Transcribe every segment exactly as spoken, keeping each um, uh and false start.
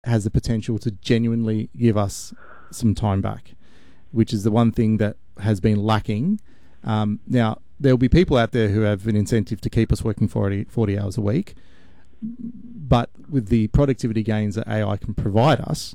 has the potential to genuinely give us some time back, which is the one thing that has been lacking. Um, now, there'll be people out there who have an incentive to keep us working forty, forty hours a week, but with the productivity gains that A I can provide us,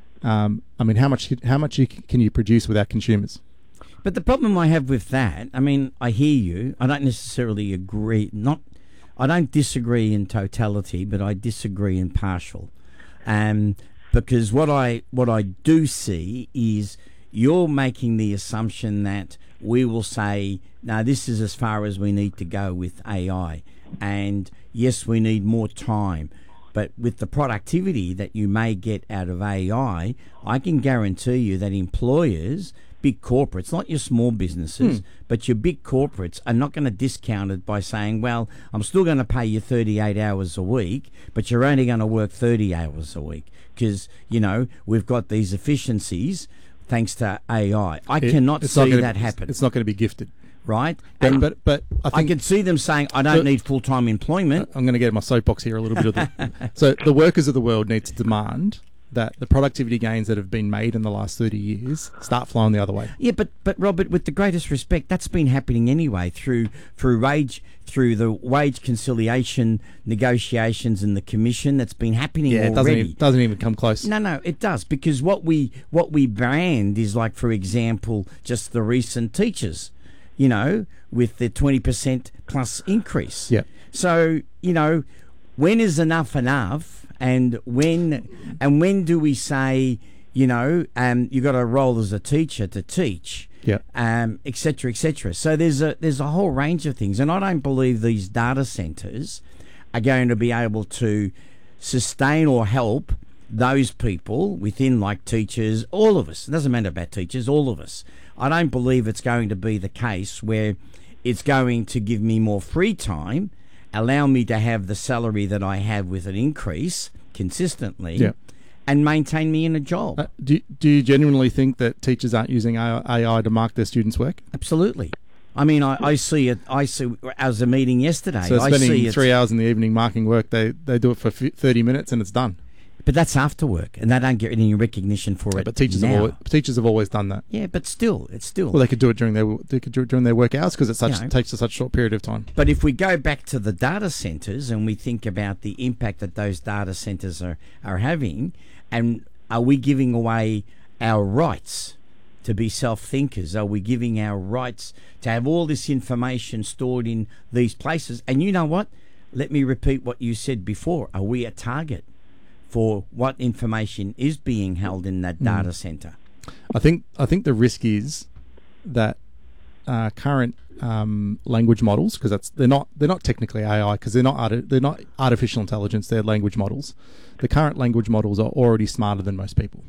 um, I mean, how much how much you, can you produce without consumers? But the problem I have with that, I mean, I hear you. I don't necessarily agree. Not, I don't disagree in totality, but I disagree in partial. Um, because what I what I do see is you're making the assumption that we will say, no, this is as far as we need to go with A I. And yes, we need more time. But with the productivity that you may get out of A I, I can guarantee you that employers, big corporates, not your small businesses, hmm. but your big corporates are not going to discount it by saying, well, I'm still going to pay you thirty-eight hours a week, but you're only going to work thirty hours a week because, you know, we've got these efficiencies thanks to A I. I it, cannot see gonna, that happen. It's not going to be gifted. Right? But, and but, but I, think I can see them saying, I don't the, need full-time employment. I'm going to get my soapbox here a little bit of the... So the workers of the world need to demand that the productivity gains that have been made in the last thirty years start flowing the other way. Yeah, but but Robert, with the greatest respect, that's been happening anyway through through wage through the wage conciliation negotiations and the commission. That's been happening yeah, it already. Doesn't even, doesn't even come close. No, no, it does, because what we what we brand is, like, for example, just the recent teachers, you know, with the twenty percent plus increase. Yeah. So, you know, when is enough enough? And when and when do we say, you know, um, you got a role as a teacher to teach, yeah, um, et cetera, et cetera. So there's a there's a whole range of things, and I don't believe these data centers are going to be able to sustain or help those people within, like teachers, all of us. It doesn't matter about teachers, all of us. I don't believe it's going to be the case where it's going to give me more free time, allow me to have the salary that I have with an increase consistently, yeah. and maintain me in a job. Uh, do, do you genuinely think that teachers aren't using A I to mark their students' work? Absolutely. I mean, I, I see it. I see as a meeting yesterday. So I spending see three hours in the evening marking work, they they do it for thirty minutes and it's done. But that's after work, and they don't get any recognition for yeah, it. But teachers now. have always, teachers have always done that. Yeah, but still, it's still. Well, they could do it during their they could do it during their work hours because it such, you know, takes a such short period of time. But if we go back to the data centers and we think about the impact that those data centers are, are having, and are we giving away our rights to be self-thinkers? Are we giving our rights to have all this information stored in these places? And you know what? Let me repeat what you said before. Are we a target for what information is being held in that data mm. center? I think I think the risk is that uh, current um, language models, because that's they're not they're not technically A I, because they're not arti- they're not artificial intelligence. They're language models. The current language models are already smarter than most people.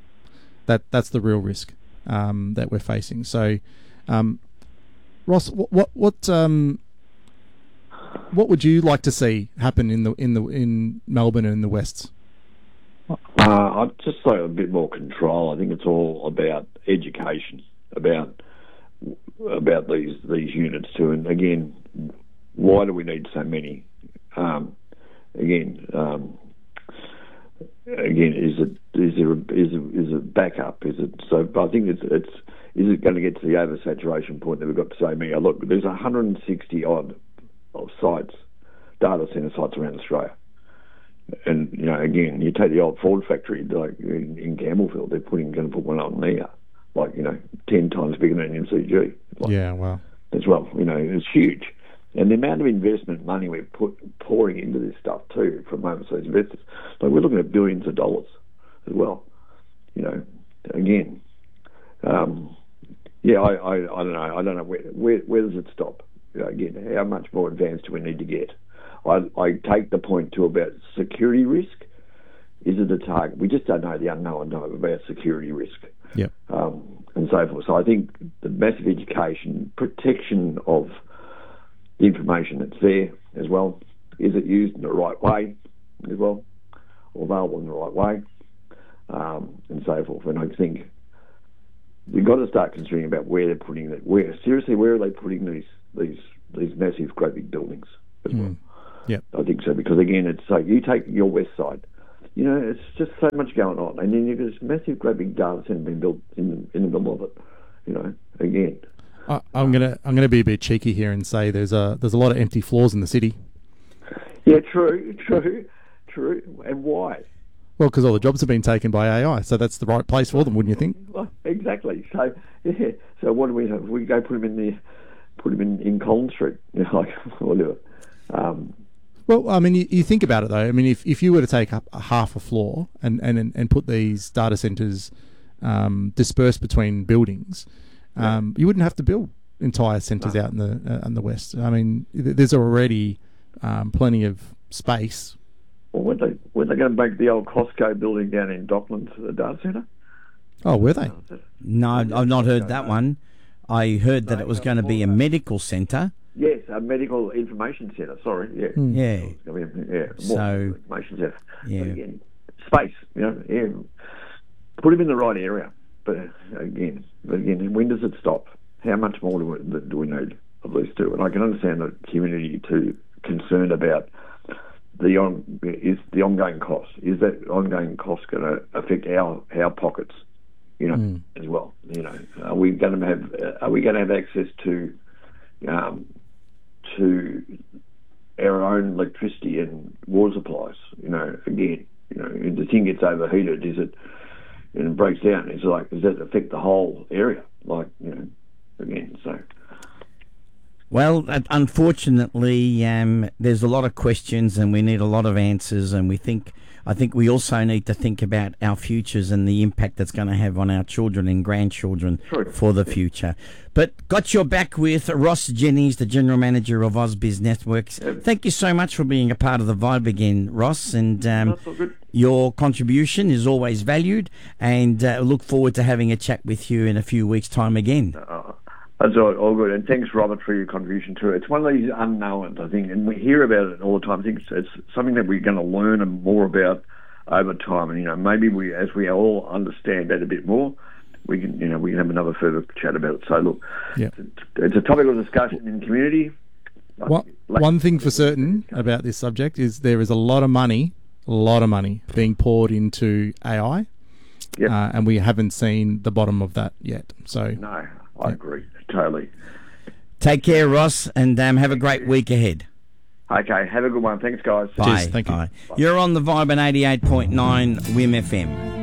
That that's the real risk um, that we're facing. So, um, Ross, what what what um, what would you like to see happen in the in the in Melbourne and in the Wests? Uh, I'd just say a bit more control. I think it's all about education, about about these these units too. And again, why do we need so many? Um, again, um, again, is it is there a, is it, is it backup? Is it so? I think it's it's is it going to get to the oversaturation point that we've got to say, "Me, look, there's one hundred sixty odd of sites, data centre sites around Australia." And, you know, again, you take the old Ford factory, like in, in Campbellfield, they're putting going to put one on there, like, you know, ten times bigger than M C G. Like, yeah, wow. As well, you know, it's huge. And the amount of investment money we're put, pouring into this stuff too from overseas investors, like we're looking at billions of dollars as well. You know, again, um, yeah, I, I, I don't know, I don't know where where, where does it stop? You know, again, how much more advanced do we need to get? I, I take the point too about security risk. Is it a target? We just don't know the unknown know about security risk. Yeah. Um, and so forth. So I think the massive education, protection of the information that's there as well. Is it used in the right way as well, or available in the right way, um, and so forth. And I think we've got to start considering about where they're putting it. Where seriously, where are they putting these these these massive, great big buildings as mm. well? Yeah, I think so, because again, it's like you take your west side, You know, it's just so much going on, and then you've got this massive, great big data centre being built in in the middle of it. You know, again. I, I'm gonna I'm gonna be a bit cheeky here and say there's a there's a lot of empty floors in the city. Yeah, true, true, true. And why? Well, because all the jobs have been taken by A I, so that's the right place for them, wouldn't you think? Well, exactly. So, yeah. So what do we have? We go put them in the, put them in, in Collins Street, you know, like whatever. Um, well, I mean, you, you think about it though. I mean, if, if you were to take up a half a floor and, and, and put these data centres um, dispersed between buildings, um, you wouldn't have to build entire centres no. out in the uh, in the west. I mean, there's already um, plenty of space. Well, were they were they going to make the old Costco building down in Docklands a data centre? Oh, were they? No, I've not heard that one. I heard that it was going to be a medical centre. Yes, a medical information centre. Sorry, yeah, mm. yeah, yeah. So information centre. Yeah, again, space. You know, yeah. Put him in the right area. But again, but again, when does it stop? How much more do we, do we need of these two? And I can understand the community too concerned about the on is the ongoing cost. Is that ongoing cost going to affect our our pockets? You know, mm. as well. You know, are we going to have are we going to have access to um, to our own electricity and water supplies? You know, again, you know, if the thing gets overheated, is it and it breaks down? It's like, does that affect the whole area? Like, you know, again, so. Well, unfortunately, um, there's a lot of questions, and we need a lot of answers. And we think, I think, we also need to think about our futures and the impact that's going to have on our children and grandchildren True. for the future. But got your back with Ross Jennings, the General Manager of AusBiz Networks. Yeah. Thank you so much for being a part of the vibe again, Ross. And um, your contribution is always valued. And uh, look forward to having a chat with you in a few weeks' time again. Uh, That's all, all good, and thanks, Robert, for your contribution too. It's one of these unknowns, I think, and we hear about it all the time. I think it's, it's something that we're going to learn more about over time, and you know, maybe we, as we all understand that a bit more, we can, you know, we can have another further chat about it. So, look, yeah. it's, it's a topic of discussion in the community. One, one thing for certain about this subject is there is a lot of money, a lot of money being poured into A I, yep. uh, and we haven't seen the bottom of that yet. So, no, I yeah. agree. Totally. Take care, Ross, and um, have a great week ahead. Okay, have a good one. Thanks, guys. Bye. Cheers. Thank you. Bye. Bye. You're on the Vibe at eighty-eight point nine W I M F M.